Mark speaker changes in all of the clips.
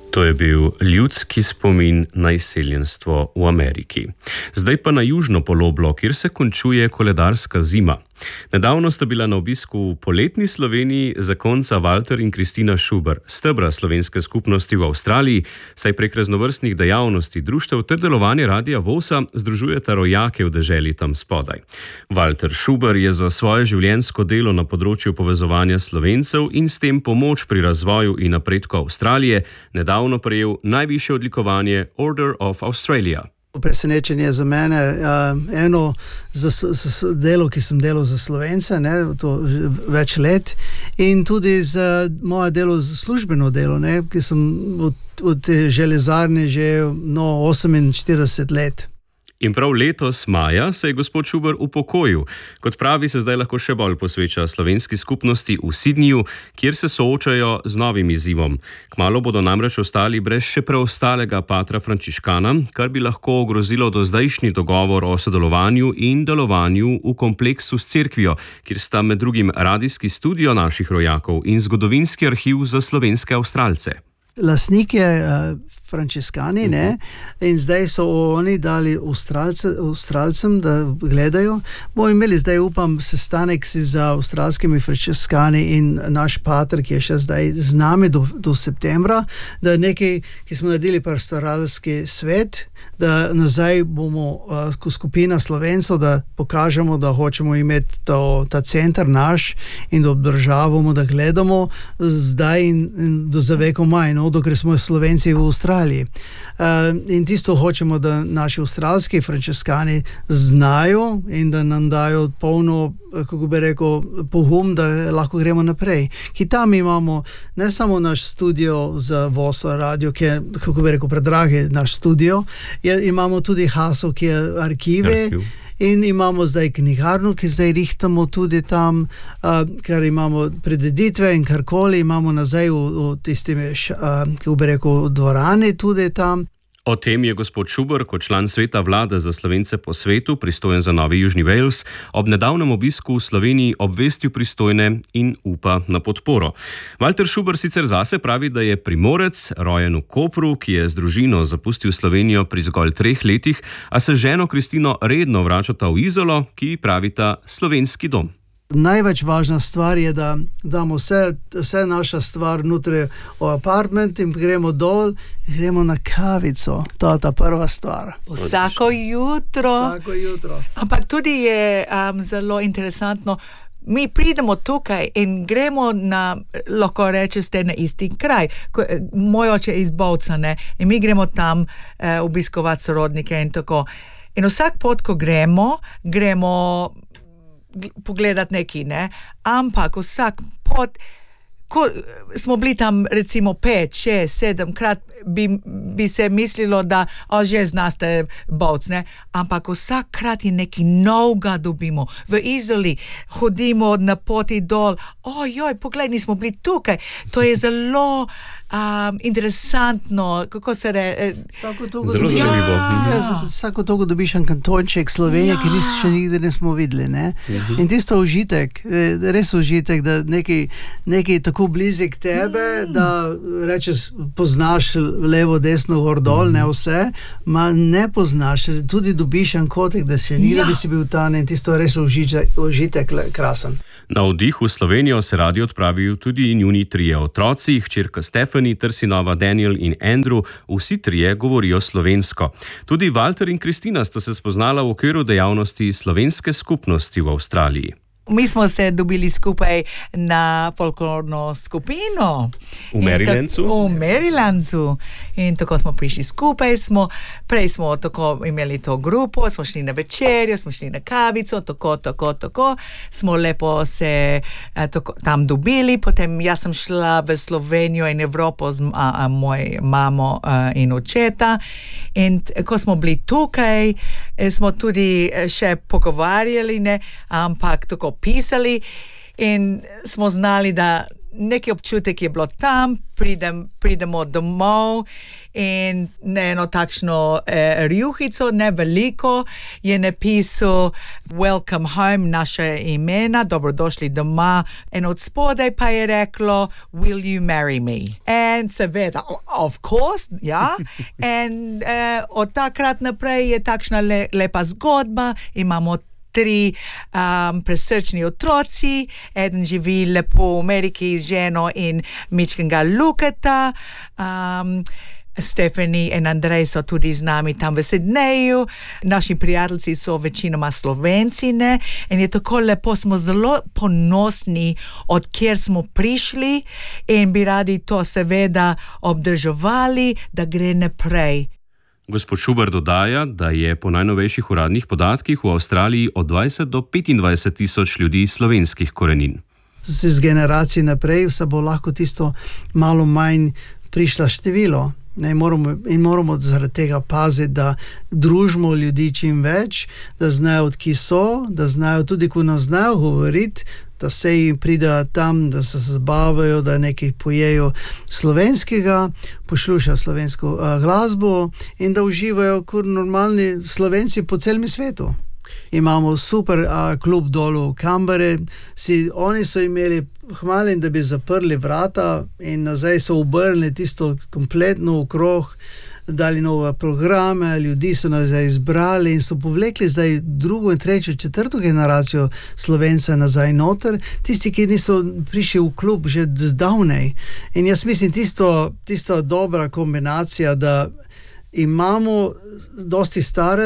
Speaker 1: To je bil ljudski spomin na izseljenstvo v Ameriki. Zdaj pa na južno poloblo, kjer se končuje koledarska zima. Nedavno sta bila na obisku v poletni Sloveniji zakonca Walter in Kristina Šuber, stebra slovenske skupnosti v Avstraliji, saj prek raznovrstnih dejavnosti društev ter delovanje Radia Vosa združujeta rojake v deželi tam spodaj. Walter Šuber je za svoje življenjsko delo na področju povezovanja Slovencev in s tem pomoč pri razvoju in napredku Avstralije nedavno prejel najvišje odlikovanje Order of Australia.
Speaker 2: Presenečenje za mene, eno za delo, ki sem delal za Slovence, to več let, in tudi za moje delo, službeno delo, ki sem v te železarne že 48 let.
Speaker 1: In prav letos maja se je gospod Šuber upokojil. Kot pravi, se zdaj lahko še bolj posveča slovenski skupnosti v Sydneyju, kjer se soočajo z novim izzivom. Kmalu bodo namreč ostali brez še preostalega patra frančiškana, kar bi lahko ogrozilo dozdajšnji dogovor o sodelovanju in delovanju v kompleksu s cerkvijo, kjer sta med drugim radijski studio naših rojakov in zgodovinski arhiv za slovenske Avstralce.
Speaker 2: Lastnik je frančiskani, in zdaj so oni dali Avstralcem, da gledajo. Bomo imeli zdaj, upam, sestanek z avstralskimi frančiskani in naš pater, ki je še zdaj z nami do septembra, da nekaj, ki smo naredili pastoralski svet, da nazaj bomo skupina Slovencev, da pokažemo, da hočemo imeti ta center naš in da obdržavamo, da gledamo zdaj in do zaveko maj, dokler smo Slovenci v Avstraliji. In tisto hočemo, da naši avstralski frančiskani znajo in da nam dajo polno, kako bi rekel, pogum, da lahko gremo naprej. Ki tam imamo ne samo naš studio za Vosa radio, ki je, kako bi rekel, predragi naš studio, imamo tudi Haso, ki je arhive. In imamo zdaj knjigarno, ki zdaj rihtamo tudi tam, ker imamo prededitve in karkoli, imamo nazaj v tistimi, kako bi rekel, dvorani tudi tam.
Speaker 1: O tem je gospod Šuber kot član sveta vlade za Slovence po svetu, pristojen za Novi Južni Wales, ob nedavnem obisku v Sloveniji obvestil pristojne in upa na podporo. Walter Šuber sicer zase pravi, da je Primorec, rojen v Kopru, ki je z družino zapustil Slovenijo pri zgolj 3 letih, a se ženo Kristino redno vračata v Izolo, ki pravita slovenski dom.
Speaker 2: Največ važna stvar je, da damo vse naša stvar notri v apartment in gremo dol in gremo na kavico. To je ta prva stvar.
Speaker 3: Vsako jutro. Ampak tudi je zelo interesantno, mi pridemo tukaj in gremo na, lahko rečete, na isti kraj. Moj oče je iz Bovca, in mi gremo tam obiskovati sorodnike in tako. In vsak pot, ko gremo pogledati neki, ampak vsak pot, ko smo bili tam recimo 5, 6, 7 krat, bi se mislilo, da že znaste Bovc, ampak vsak krat je nekaj novega dobimo. V Izoli hodimo na poti dol, poglej, nismo bili tukaj. To je zelo interesantno, kako se
Speaker 1: zelo zanimivo.
Speaker 2: Vsako toliko dobiš en kantonček Slovenije, ki še nikdy nismo videli. In tisto užitek, res užitek, da nekaj tako blizu k tebe, da rečeš, poznaš levo, desno, gor, dol, ne vse, ma ne poznaš, tudi dobiš en kotek, da še nikdy si bil tam, in tisto res užitek krasen.
Speaker 1: Na oddih v Slovenijo se radi odpravijo tudi njuni 3 otroci, hčerka Stephanie ter sinova Daniel in Andrew, vsi 3 govorijo slovensko. Tudi Walter in Kristina sta se spoznala v okviru dejavnosti slovenske skupnosti v Avstraliji.
Speaker 3: Mi smo se dobili skupaj na folklorno skupino.
Speaker 1: V Marylandu?
Speaker 3: V Marylandu. In tako smo prišli skupaj. Prej smo tako imeli to grupo, smo šli na večerjo, smo šli na kavico, tako. Smo lepo se tam dobili. Potem jaz sem šla v Slovenijo in Evropo z moj mamo in očeta. In ko smo bili tukaj, smo tudi še pogovarjali, ampak tako pisali in smo znali, da neki občutek je bilo tam, pridemo domov in eno takšno rjuhico, ne veliko, je napisal Welcome home, naše imena, dobrodošli doma, in od spodaj pa je reklo Will you marry me? In seveda, of course, ja, in od takrat naprej je takšna lepa zgodba, imamo 3 presrčni otroci, eden živi lepo v Ameriki z ženo in mičkenega Luketa, Stephanie in Andrej so tudi z nami tam v Sydneyju, naši prijatelji so večinoma Slovenci, ne? In je tako lepo, smo zelo ponosni, od kjer smo prišli in bi radi to seveda obdržovali, da gre naprej.
Speaker 1: Gospod Schubert dodaja, da je po najnovejših uradnih podatkih v Avstraliji od 20 do 25 tisoč ljudi slovenskih korenin.
Speaker 2: Z generacij naprej se bo lahko tisto malo manj prišla število. Moramo zaradi tega paziti, da družimo ljudi čim več, da znajo, odkje so, da znajo tudi, ko nas znajo govoriti, da se jim pride tam, da se zabavajo, da nekaj pojejo slovenskega, poslušajo slovensko glasbo in da uživajo kot normalni Slovenci po celem svetu. Imamo super klub dolu v Canberri, oni so imeli hmalen, da bi zaprli vrata in nazaj so obrnili tisto kompletno okrog, dali nove programe, ljudi so nazaj izbrali in so povlekli zdaj 2., 3., 4. generacijo Slovenca nazaj noter, tisti, ki niso prišli v klub že zdavnej. In jaz mislim, tisto dobra kombinacija, da imamo dosti stare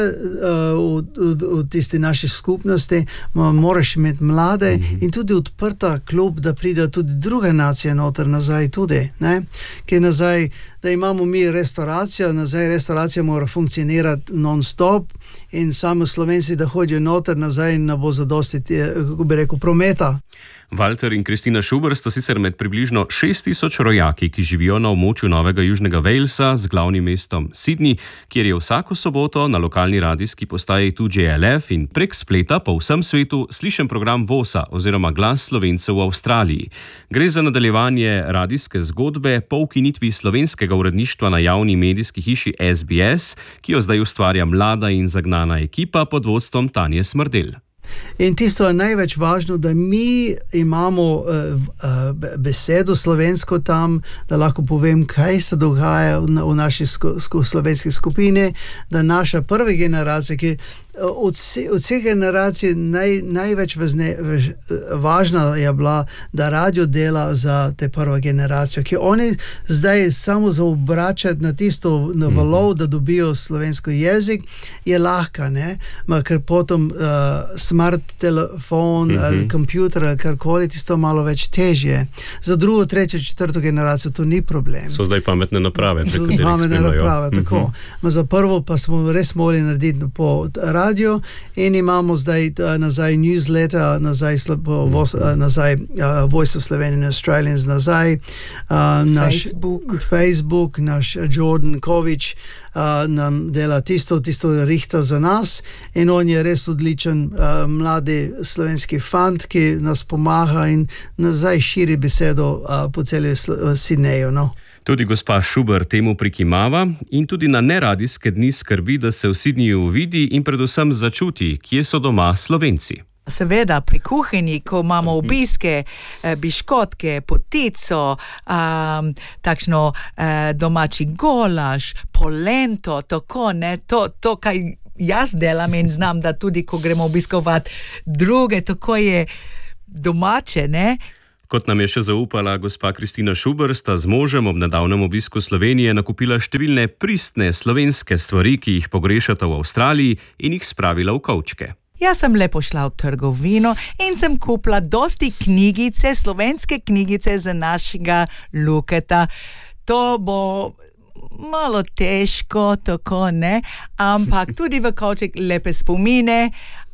Speaker 2: v tisti naši skupnosti, moraš imeti mlade in tudi odprta klub, da pride tudi druga nacija noter nazaj tudi, ne? Ker nazaj, da imamo mi restauracijo, nazaj restauracija mora funkcionirati non-stop in samo Slovenci, da hodijo noter nazaj in ne bo zadosti, kako bi rekel, prometa.
Speaker 1: Walter in Kristina Schubert sta sicer med približno 6000 rojaki, ki živijo na območju Novega Južnega Walesa z glavnim mestom Sydney, kjer je vsako soboto na lokalni radijski postaji 2JLF in prek spleta po vsem svetu slišen program VOS-a oziroma Glas Slovencev v Avstraliji. Gre za nadaljevanje radijske zgodbe po ukinitvi slovenskega uredništva na javni medijski hiši SBS, ki jo zdaj ustvarja mlada in zagnana ekipa pod vodstvom Tanje Smrdel.
Speaker 2: In tisto je največ važno, da mi imamo besedo slovensko tam, da lahko povem, kaj se dogaja v naši slovenski skupini, da naša prva generacija, ki od vseh generacij največ važna je bila, da radio dela za te prvo generacijo, ki oni zdaj samo zaobračati na tisto valov, da dobijo slovensko jezik, je lahka, ne? Ker potom smart telefon ali kompjuter ali karkoli, tisto malo več težje. Za 2., 3., 4. generacijo to ni problem.
Speaker 1: So zdaj pametne naprave, preko katerih
Speaker 2: pametne naprave, tako. Za prvo pa smo res morali narediti po radio in imamo zdaj nazaj newsletter, nazaj Voice of Slovenian Australians, nazaj Facebook, naš Jordan Kovič nam dela tisto rihta za nas in on je res odličen mladi slovenski fant, ki nas pomaga in nazaj širi besedo po celi Sydneyju, no.
Speaker 1: Tudi gospa Schubert temu prikimava in tudi na neradijske dni skrbi, da se v Sydneyju vidi in predvsem začuti, kje so doma Slovenci.
Speaker 3: Seveda, pri kuhinji, ko imamo obiske, biškotke, potico, takšno domači golaž, polento, tako, ne, to kaj jaz delam in znam, da tudi, ko gremo obiskovati druge, tako je domače, ne.
Speaker 1: Kot nam je še zaupala gospa Kristina Schubert, sta z možem ob nedavnem obisku Slovenije nakupila številne pristne slovenske stvari, ki jih pogrešata v Avstraliji in jih spravila v kovčke.
Speaker 3: Jaz sem lepo šla v trgovino in sem kupila dosti knjigice, slovenske knjigice za našega Luketa. To bo malo težko, tako, ne, ampak tudi v kovček lepe spomine.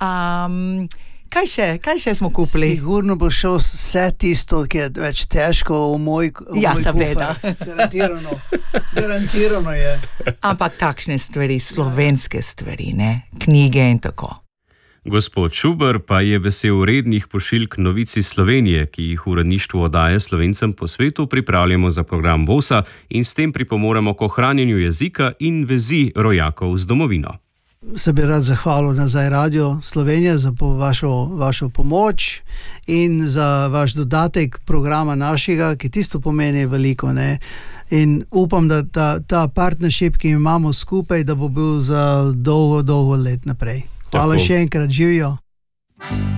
Speaker 3: Kaj še smo kupili?
Speaker 2: Sigurno bo šel vse tisto, ki je več težko v moj
Speaker 3: seveda.
Speaker 2: Garantirano je.
Speaker 3: Ampak takšne stvari, slovenske stvari, ne, knjige in tako.
Speaker 1: Gospod Šuber pa je vesel rednih pošiljk novic iz Slovenije, ki jih v uredništvu oddaje Slovencem po svetu pripravljamo za program VOS-a in s tem pripomoremo k ohranjanju jezika in vezi rojakov z domovino.
Speaker 2: Se bi rad zahvalil nazaj Radio Slovenija za vašo pomoč in za vaš dodatek programa našega, ki tisto pomeni veliko, ne? In upam, da ta partnership, ki imamo skupaj, da bo bil za dolgo let naprej. Hvala še enkrat, živijo.